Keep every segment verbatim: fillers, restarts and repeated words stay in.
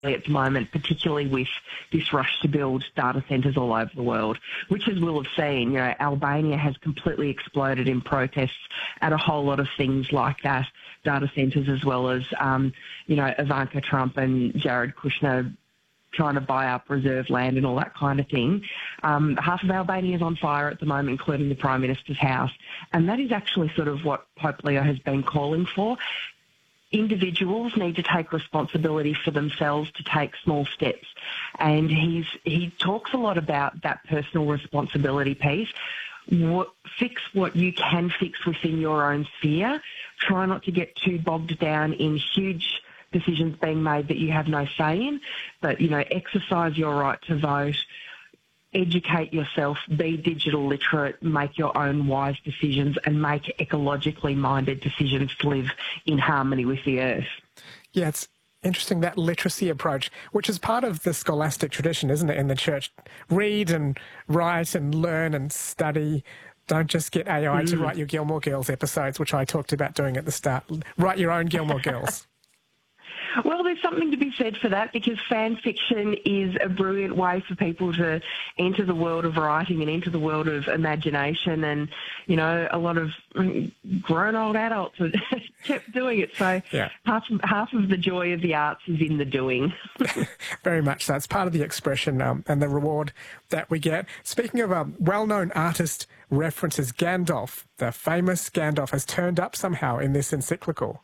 at the moment, particularly with this rush to build data centres all over the world, which, as we'll have seen, you know, Albania has completely exploded in protests at a whole lot of things like that, data centres, as well as, um, you know, Ivanka Trump and Jared Kushner trying to buy up reserve land and all that kind of thing. Um, half of Albania is on fire at the moment, including the Prime Minister's house. And that is actually sort of what Pope Leo has been calling for. Individuals need to take responsibility for themselves to take small steps. And he's he talks a lot about that personal responsibility piece. What, fix what you can fix within your own sphere. Try not to get too bogged down in huge decisions being made that you have no say in. But, you know, exercise your right to vote. Educate yourself, be digital literate, make your own wise decisions and make ecologically minded decisions to live in harmony with the earth. Yeah, it's interesting, that literacy approach, which is part of the scholastic tradition, isn't it, in the church? Read and write and learn and study. Don't just get A I mm. to write your Gilmore Girls episodes, which I talked about doing at the start. Write your own Gilmore Girls. Well, there's something to be said for that, because fan fiction is a brilliant way for people to enter the world of writing and enter the world of imagination. And, you know, a lot of grown old adults have kept doing it. So yeah. half, half of the joy of the arts is in the doing. Very much so. It's part of the expression um, and the reward that we get. Speaking of um, well-known artist references, Gandalf, the famous Gandalf, has turned up somehow in this encyclical.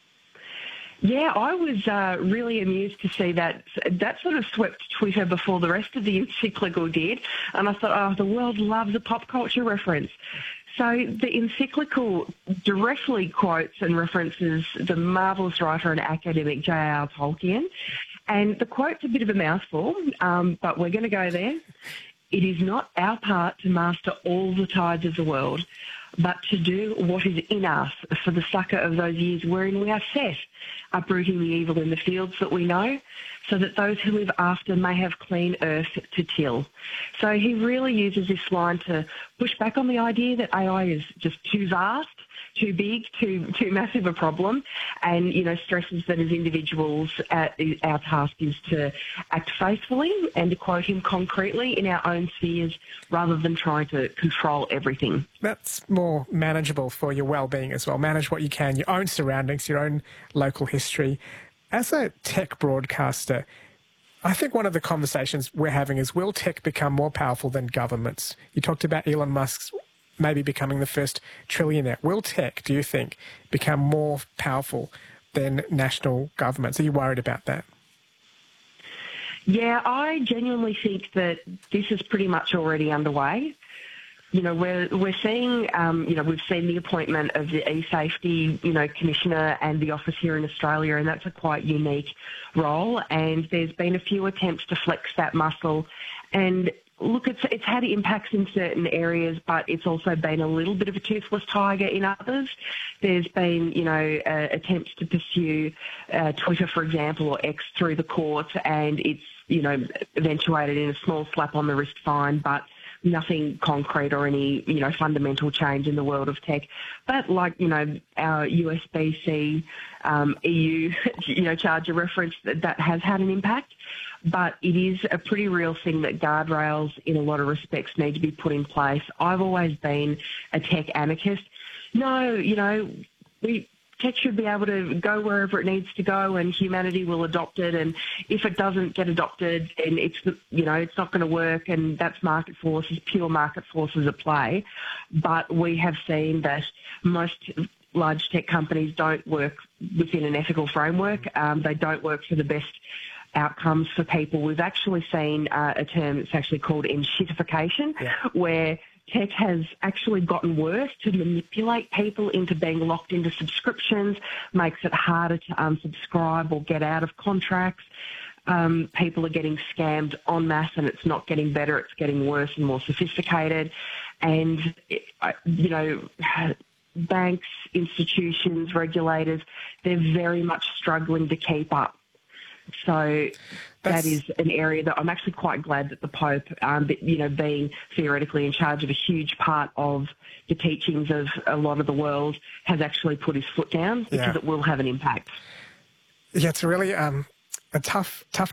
Yeah, I was uh, really amused to see that. That sort of swept Twitter before the rest of the encyclical did. And I thought, oh, the world loves a pop culture reference. So the encyclical directly quotes and references the marvellous writer and academic J R R Tolkien. And the quote's a bit of a mouthful, um, but we're going to go there. It is not our part to master all the tides of the world, but to do what is in us for the succour of those years wherein we are set, uprooting the evil in the fields that we know, so that those who live after may have clean earth to till. So he really uses this line to push back on the idea that A I is just too vast, too big, too too massive a problem, and, you know, stresses that as individuals, uh, our task is to act faithfully and, to quote him, concretely in our own spheres rather than trying to control everything. That's more manageable for your well-being as well. Manage what you can, your own surroundings, your own local history. As a tech broadcaster, I think one of the conversations we're having is, will tech become more powerful than governments? You talked about Elon Musk's maybe becoming the first trillionaire. Will tech, do you think, become more powerful than national governments? Are you worried about that? Yeah, I genuinely think that this is pretty much already underway. You know, we're we're seeing, um, you know, we've seen the appointment of the e-safety, you know, commissioner and the office here in Australia, and that's a quite unique role. And there's been a few attempts to flex that muscle. And look, it's it's had impacts in certain areas, but it's also been a little bit of a toothless tiger in others. There's been, you know, uh, attempts to pursue uh, Twitter, for example, or X through the courts, and it's, you know, eventuated in a small slap on the wrist fine, but nothing concrete or any, you know, fundamental change in the world of tech. But like, you know, our U S B C um, E U, you know, charger reference, that, that has had an impact. But it is a pretty real thing that guardrails in a lot of respects need to be put in place. I've always been a tech anarchist. No, you know, we... tech should be able to go wherever it needs to go, and humanity will adopt it. And if it doesn't get adopted, then it's, you know, it's not going to work, and that's market forces, pure market forces at play. But we have seen that most large tech companies don't work within an ethical framework. Um, they don't work for the best outcomes for people. We've actually seen uh, a term that's actually called enshittification, yeah. where tech has actually gotten worse to manipulate people into being locked into subscriptions, makes it harder to unsubscribe or get out of contracts. Um, people are getting scammed en masse, and it's not getting better, it's getting worse and more sophisticated. And, it, you know, banks, institutions, regulators, they're very much struggling to keep up. So That's... that is an area that I'm actually quite glad that the Pope, um, you know, being theoretically in charge of a huge part of the teachings of a lot of the world, has actually put his foot down, because yeah. it will have an impact. Yeah, it's really um, a tough, tough